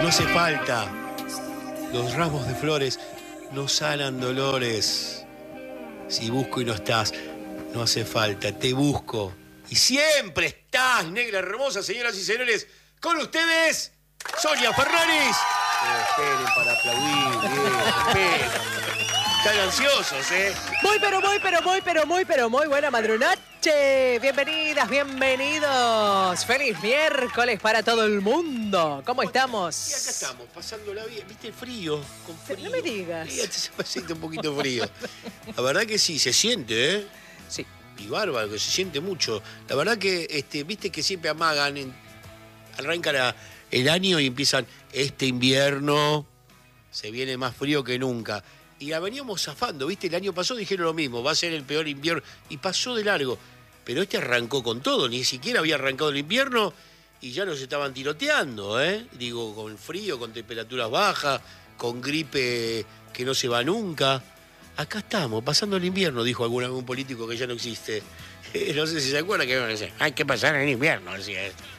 No hace falta. Los ramos de flores no sanan dolores. Si busco y no estás, no hace falta, te busco. Y siempre estás, negra hermosa, señoras y señores. Con ustedes, Sonia Ferraris. Esperen para aplaudir, esperen. Están ansiosos, ¿eh? Muy buena madrunoche. Bienvenidas, bienvenidos. Feliz miércoles para todo el mundo. ¿Cómo estamos? Y acá estamos, pasándola bien. ¿Viste el frío? Con frío. No me digas. Sí, se siente un poquito frío. La verdad que sí, se siente, ¿eh? Sí. Y bárbaro, que se siente mucho. La verdad que, viste que siempre amagan, arranca el año y empiezan, este invierno se viene más frío que nunca. Y la veníamos zafando, viste, el año pasado dijeron lo mismo, va a ser el peor invierno, y pasó de largo. Pero este arrancó con todo, ni siquiera había arrancado el invierno y ya nos estaban tiroteando, ¿eh? Digo, con frío, con temperaturas bajas, con gripe que no se va nunca. Acá estamos, pasando el invierno, dijo algún político que ya no existe. No sé si se acuerdan que decía, hay que pasar el invierno, decía.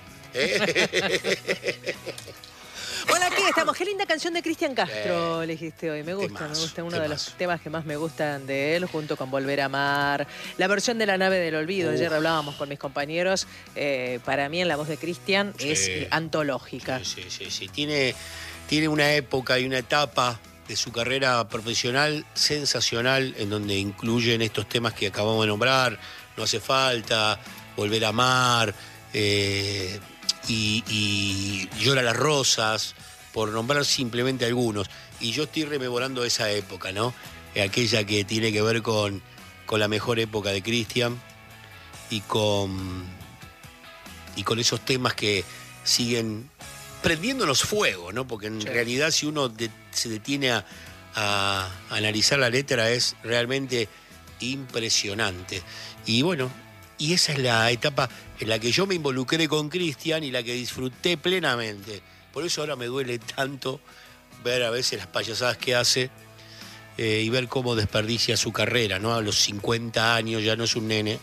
Hola, aquí estamos. Qué linda canción de Cristian Castro elegiste hoy. Me gusta, temazo, uno de los temas que más me gustan de él, junto con Volver a Amar. La versión de La Nave del Olvido, ayer hablábamos con mis compañeros. Para mí, en la voz de Cristian, es antológica. Sí. Tiene una época y una etapa de su carrera profesional sensacional, en donde incluyen estos temas que acabamos de nombrar, No hace falta, Volver a Amar, y Llora las rosas, por nombrar simplemente algunos. Y yo estoy rememorando esa época, ¿no? Aquella que tiene que ver con la mejor época de Cristian y con esos temas que siguen prendiéndonos fuego, ¿no? Porque en realidad si uno se detiene a analizar la letra es realmente impresionante. Y bueno, y esa es la etapa en la que yo me involucré con Cristian y la que disfruté plenamente. Por eso ahora me duele tanto ver a veces las payasadas que hace y ver cómo desperdicia su carrera, ¿no? A los 50 años ya no es un nene.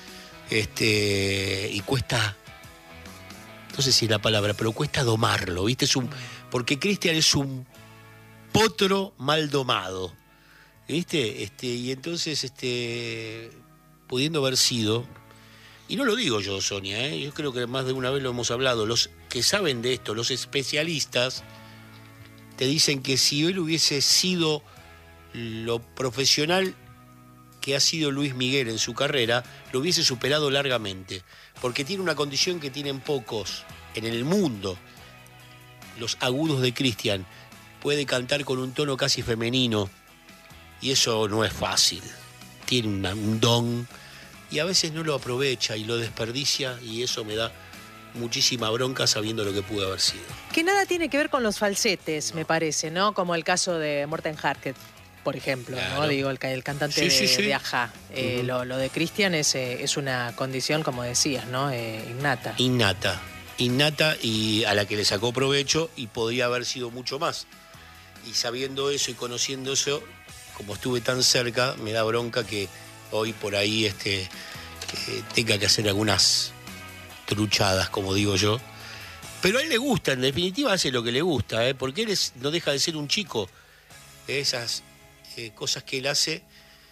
Y cuesta, no sé si es la palabra, pero cuesta domarlo, ¿viste? Porque Cristian es un potro mal domado, ¿viste? Y entonces, pudiendo haber sido, y no lo digo yo, Sonia, yo creo que más de una vez lo hemos hablado, los que saben de esto, los especialistas, te dicen que si él hubiese sido lo profesional que ha sido Luis Miguel en su carrera, lo hubiese superado largamente, porque tiene una condición que tienen pocos en el mundo. Los agudos de Cristian, puede cantar con un tono casi femenino, y eso no es fácil. Tiene un don, y a veces no lo aprovecha y lo desperdicia, y eso me da muchísima bronca sabiendo lo que pudo haber sido. Que nada tiene que ver con los falsetes, me parece, ¿no? Como el caso de Morten Harket, por ejemplo, claro, ¿no? Digo, el cantante de Ajá. Lo de Cristian es una condición, como decías, ¿no? Innata. Innata, y a la que le sacó provecho, y podía haber sido mucho más. Y sabiendo eso y conociendo eso, como estuve tan cerca, me da bronca que hoy por ahí tenga que hacer algunas truchadas, como digo yo. Pero a él le gusta, en definitiva hace lo que le gusta, porque él no deja de ser un chico. Esas cosas que él hace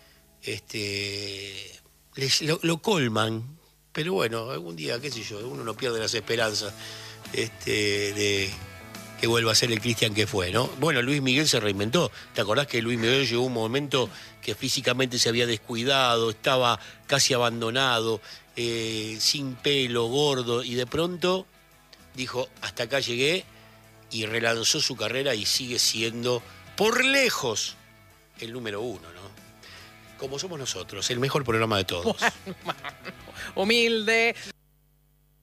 lo colman. Pero bueno, algún día, qué sé yo, uno no pierde las esperanzas de que vuelva a ser el Cristian que fue, ¿no? Bueno, Luis Miguel se reinventó. ¿Te acordás que Luis Miguel llegó un momento que físicamente se había descuidado, estaba casi abandonado, sin pelo, gordo, y de pronto dijo, hasta acá llegué, y relanzó su carrera y sigue siendo, por lejos, el número uno, ¿no? Como somos nosotros, el mejor programa de todos. Humilde.